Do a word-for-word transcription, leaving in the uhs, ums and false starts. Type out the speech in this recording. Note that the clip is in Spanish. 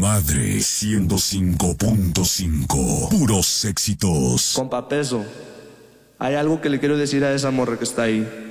Madre ciento cinco punto cinco. Puros éxitos. Compa Peso, hay algo que le quiero decir a esa morra que está ahí.